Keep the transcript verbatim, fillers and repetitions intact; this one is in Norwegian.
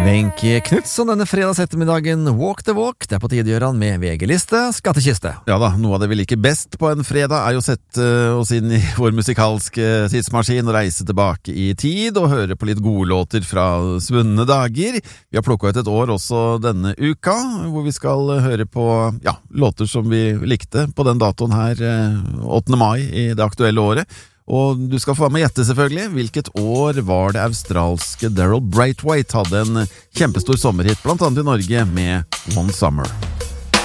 Wenche Knudsen denne fredagsettermiddagen. Walk the walk, det er på tide å gjøre han med V G-liste, skattekiste. Ja da, noe av det vi liker best på en fredag er jo å sette oss inn i vår musikalske tidsmaskin og reise tilbake i tid og høre på litt gode låter fra svunne dager. Vi har plukket ut et år også denne uka, hvor vi skal høre på ja, låter som vi likte på den datoen her, åttende mai i det aktuelle året. Og du skal få med gjette selvfølgelig. Hvilket år var det australske Daryl Braithwaite hadde en kjempestor sommerhit, blant annet i Norge, med One Summer?